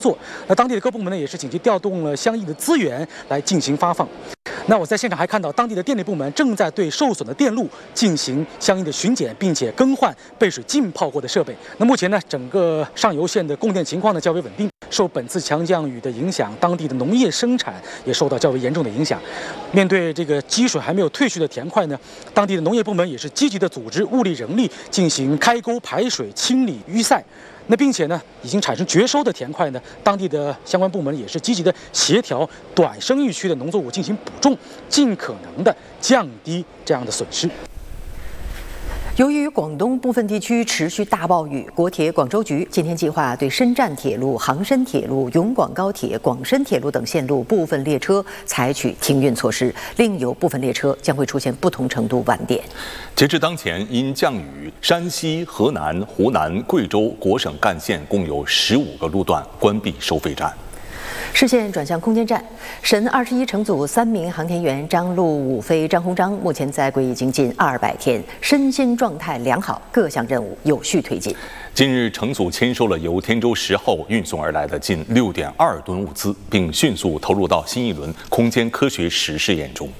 作。那当地的各部门呢，也是紧急调动了相应的资源来进行发放。那我在现场还看到，当地的电力部门正在对受损的电路进行相应的巡检，并且更换备水浸泡过的设备。那目前呢，整个上游线的供电情况呢较为稳定。受本次强降雨的影响，当地的农业生产也受到较为严重的影响。面对这个积水还没有退去的田块呢，当地的农业部门也是积极的组织物力人力进行开沟排水、清理淤塞。那并且呢，已经产生绝收的田块呢，当地的相关部门也是积极的协调短生育区的农作物进行补种，尽可能的降低这样的损失。 由于广东部分地区持续大暴雨，国铁广州局今天计划对深湛铁路、杭深铁路、永广高铁、广深铁路等线路部分列车采取停运措施，另有部分列车将会出现不同程度晚点。 截至当前，因降雨，山西、河南、湖南、贵州国省干线共有15个路段关闭收费站。 视线转向空间站，神21乘组3名航天员张陆、武飞、张鸿章目前在轨已经近200天，身心状态良好，各项任务有序推进。 近日，乘组签收了由天舟10号运送而来的近6.2吨物资，并迅速投入到新一轮空间科学实试验中。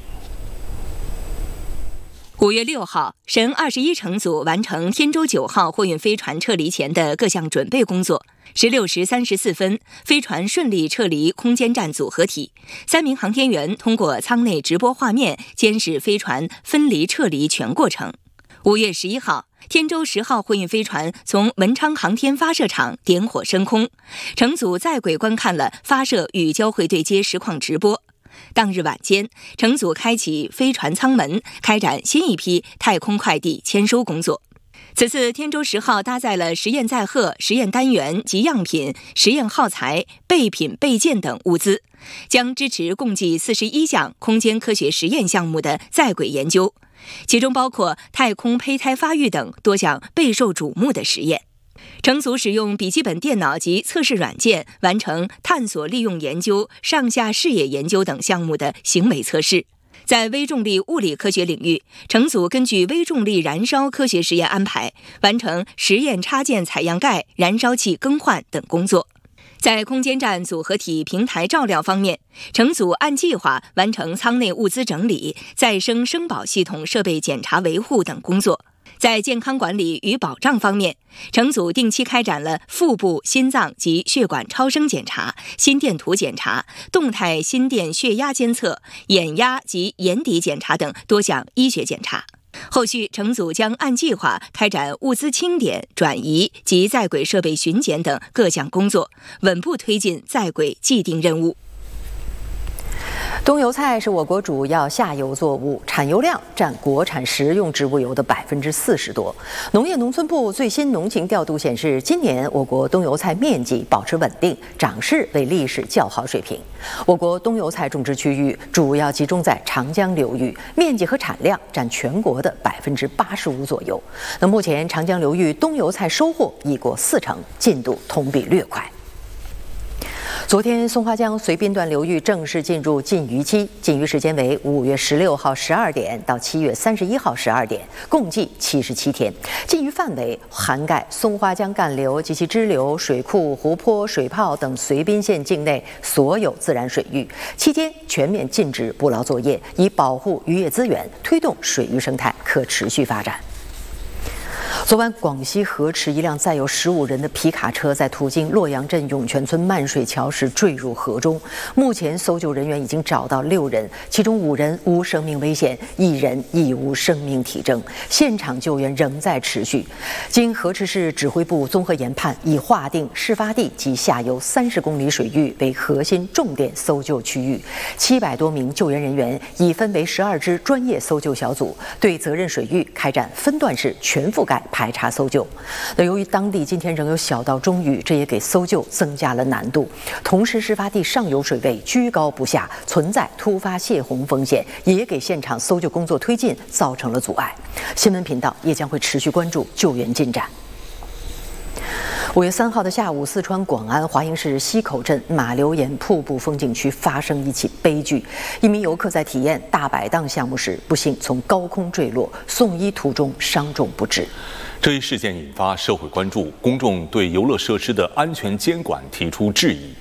5月6号，神21乘组完成天舟9号货运飞船撤离前的各项准备工作。16时34分，飞船顺利撤离空间站组合体，3名航天员通过舱内直播画面监视飞船分离撤离全过程。5月11号，天舟10号货运飞船从文昌航天发射场点火升空，乘组在轨观看了发射与交会对接实况直播。当日晚间，乘组开启飞船舱门，开展新一批太空快递签收工作。此次天舟10号搭载了实验载荷、实验单元及样品、实验耗材、备品备件等物资，将支持共计41项空间科学实验项目的在轨研究，其中包括太空胚胎发育等多项备受瞩目的实验。乘组使用笔记本电脑及测试软件完成探索利用研究、上下视野研究等项目的行为测试。在微重力物理科学领域，乘组根据微重力燃烧科学实验安排，完成实验插件采样盖、燃烧器更换等工作。在空间站组合体平台照料方面，乘组按计划完成舱内物资整理、再生生保系统设备检查维护等工作。在健康管理与保障方面，乘组定期开展了腹部、心脏及血管超声检查、心电图检查、动态心电血压监测、眼压及眼底检查等多项医学检查。后续乘组将按计划开展物资清点、转移及在轨设备巡检等各项工作，稳步推进在轨既定任务。 冬油菜是我国主要下游作物，产油量占国产食用植物油的40%多。农业农村部最新农情调度显示，今年我国冬油菜面积保持稳定，长势为历史较好水平。我国冬油菜种植区域主要集中在长江流域，面积和产量占全国的85%左右。那目前长江流域冬油菜收获已过40%，进度同比略快。昨天，松花江绥滨段流域正式进入禁渔期，禁渔时间为5月16号12点到7月31号12点，共计77天。禁渔范围涵盖松花江干流及其支流、水库、湖泊、水泡等绥滨县境内所有自然水域。期间全面禁止捕捞作业，以保护渔业资源，推动水域生态可持续发展。昨晚，广西河池一辆载有15人的皮卡车在途经洛阳镇涌泉村漫水桥时坠入河中。目前，搜救人员已经找到6人，其中5人无生命危险，1人已无生命体征。现场救援仍在持续。经河池市指挥部综合研判，已划定事发地及下游30公里水域为核心重点搜救区域。700多名救援人员已分为12支专业搜救小组，对责任水域开展分段式全覆盖排查搜救。那由于当地今天仍有小到中雨，这也给搜救增加了难度。同时，事发地上游水位居高不下，存在突发泄洪风险，也给现场搜救工作推进造成了阻碍。新闻频道也将会持续关注救援进展。 5月3号的下午，四川广安华阴市西口镇马流岩瀑布风景区发生一起悲剧。一名游客在体验大摆荡项目时，不幸从高空坠落，送医途中伤重不治。 这一事件引发社会关注，公众对游乐设施的安全监管提出质疑。